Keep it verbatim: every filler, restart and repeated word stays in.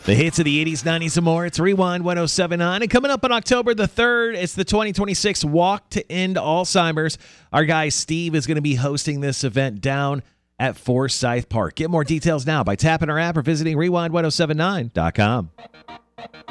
The hits of the eighties, nineties, and more. It's Rewind one oh seven point nine. And coming up on October the third, it's the twenty twenty-six Walk to End Alzheimer's. Our guy Steve is going to be hosting this event down at Forsyth Park. Get more details now by tapping our app or visiting rewind ten seventy-nine dot com.